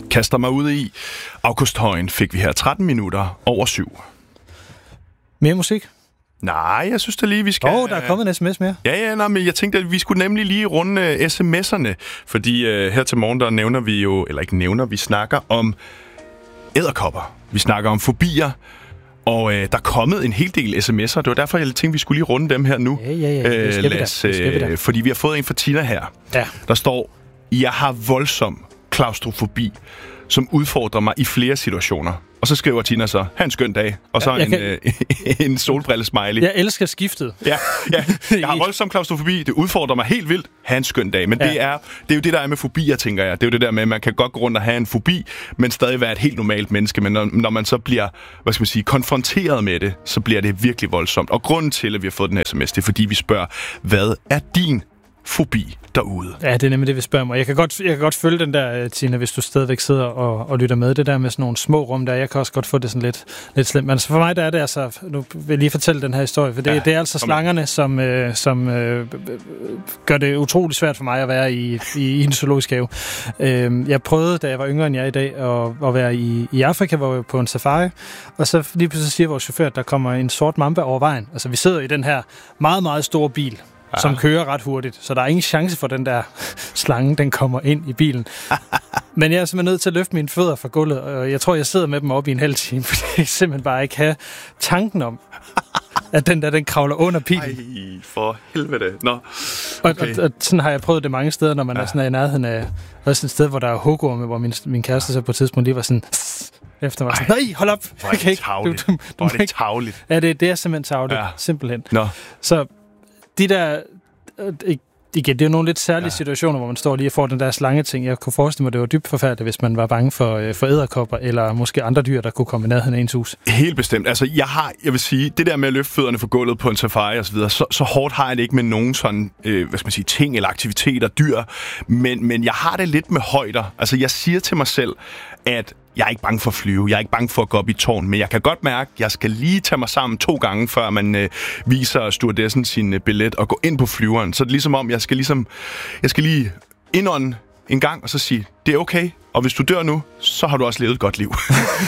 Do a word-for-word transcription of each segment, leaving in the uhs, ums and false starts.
kaster mig ud i. August Højen fik vi her tretten minutter over syv. Mere musik? Nej, jeg synes da lige, vi skal... Åh, oh, der er kommet en sms mere. Ja, ja, nej, men jeg tænkte, at vi skulle nemlig lige runde uh, sms'erne, fordi uh, her til morgen, der nævner vi jo, eller ikke nævner, vi snakker om edderkopper. Vi snakker om fobier, og uh, der er kommet en hel del sms'er. Det var derfor, jeg tænkte, vi skulle lige runde dem her nu. Ja, ja, ja. Det skal, uh, vi, da. Det skal vi da. Fordi vi har fået en fra Tina her. Ja. Der står, jeg har voldsom klaustrofobi, som udfordrer mig i flere situationer. Og så skriver Tina så, ha' en skøn dag. Og så ja, en, kan... øh, en solbrille-smiley. Jeg elsker skiftet. Ja, ja, jeg har voldsom klaustrofobi. Det udfordrer mig helt vildt. Ha' en skøn dag. Men ja. det, er, det er jo det, der er med fobier, tænker jeg. Det er jo det der med, at man kan godt gå rundt og have en fobi, men stadig være et helt normalt menneske. Men når, når man så bliver, hvad skal man sige, konfronteret med det, så bliver det virkelig voldsomt. Og grunden til, at vi har fået den her sms, det er, fordi vi spørger, hvad er din fobi derude? Ja, det er nemlig det, vi spørger mig. Jeg kan godt, jeg kan godt følge den der, Tina, hvis du stadigvæk sidder og, og lytter med. Det der med sådan nogle små rum der, jeg kan også godt få det sådan lidt, lidt slemt. Men altså for mig der er det altså, nu vil jeg lige fortælle den her historie, for det, ja, det er altså slangerne, som, øh, som øh, gør det utrolig svært for mig at være i, i, i en zoologisk have. Øh, jeg prøvede, da jeg var yngre end jeg i dag, at, at være i, i Afrika, hvor vi var på en safari, og så lige pludselig siger vores chauffør, at der kommer en sort mamba over vejen. Altså vi sidder i den her meget, meget store bil, ja, som kører ret hurtigt, så der er ingen chance for den der slange, den kommer ind i bilen. Men jeg er simpelthen nødt til at løfte mine fødder fra gulvet, og jeg tror, jeg sidder med dem op i en halv time, fordi jeg simpelthen bare ikke have tanken om, at den der, den kravler under bilen. Ej, for helvede. Nå. Okay. Og, og, og sådan har jeg prøvet det mange steder, når man ja. er sådan i nærheden af også et sted, hvor der er hugorme, hvor min, min kæreste så på et tidspunkt lige var sådan efter mig. Sådan, nej, hold op! Hvor er det tavligt. Du, du, du, Hvor er det tavligt. Ja, det, det er simpelthen tavligt. Ja. Simpelthen. Nå. Så de der... Igen, det er jo nogle lidt særlige ja. situationer, hvor man står lige og får den der slangeting. Jeg kunne forestille mig, at det var dybt forfærdeligt, hvis man var bange for, for edderkopper, eller måske andre dyr, der kunne komme i nærheden af ens hus. Helt bestemt. Altså, jeg har, jeg vil sige, det der med at løfte fødderne fra gulvet på en safari og så videre, så, så hårdt har jeg det ikke med nogen sådan, øh, hvad skal man sige, ting eller aktiviteter, dyr, men, men jeg har det lidt med højder. Altså, jeg siger til mig selv, at jeg er ikke bange for at flyve, jeg er ikke bange for at gå op i tårn, men jeg kan godt mærke, at jeg skal lige tage mig sammen to gange, før man øh, viser stewardessen sin øh, billet og gå ind på flyveren. Så det er ligesom om, jeg skal ligesom, jeg skal lige indånde en gang og så sige, det er okay, og hvis du dør nu, så har du også levet et godt liv.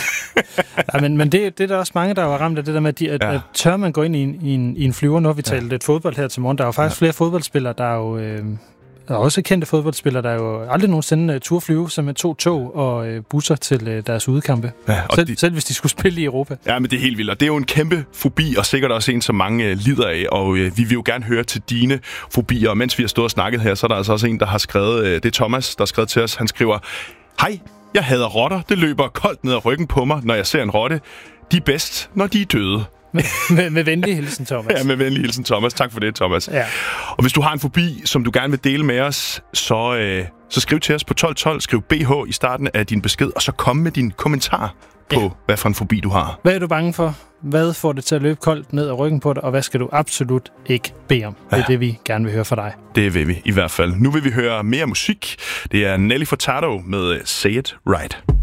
Ja, men, men det, det er der også mange, der var ramt af det der med, at, de, at, ja. at tør man gå ind i en, i en, i en flyver. Nu har vi talt ja. lidt fodbold her til morgen. Der er jo faktisk ja. flere fodboldspillere, der er jo... Øh, Der er også kendte fodboldspillere, der er jo aldrig nogensinde uh, turflyve, som med to tog og uh, busser til uh, deres udekampe. Ja, selv, de... selv hvis de skulle spille i Europa. Ja, men det er helt vildt. Og det er jo en kæmpe fobi, og sikkert også en, som mange uh, lider af. Og uh, vi vil jo gerne høre til dine fobier. Og mens vi har stået og snakket her, så er der altså også en, der har skrevet, uh, det er Thomas, der har skrevet til os. Han skriver, hej, jeg hader rotter. Det løber koldt ned ad ryggen på mig, når jeg ser en rotte. De er bedst, når de er døde. med, med, med venlig hilsen, Thomas. Ja, med venlig hilsen, Thomas. Tak for det, Thomas. Ja. Og hvis du har en fobi, som du gerne vil dele med os, så, øh, så skriv til os på tolv tolv. Skriv B H i starten af din besked, og så kom med din kommentar på, ja. hvad for en fobi du har. Hvad er du bange for? Hvad får det til at løbe koldt ned ad ryggen på dig? Og hvad skal du absolut ikke bede om? Ja. Det er det, vi gerne vil høre fra dig. Det vil vi i hvert fald. Nu vil vi høre mere musik. Det er Nelly Furtado med Say It Right.